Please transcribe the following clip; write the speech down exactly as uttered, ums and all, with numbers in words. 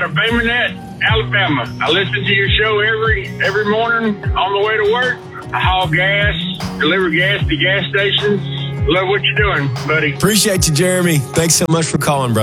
of Bay Minette, Alabama. I listen to your show every every morning on the way to work. I haul gas, deliver gas to gas stations. Love what you're doing, buddy. Appreciate you, Jeremy. Thanks so much for calling, bro.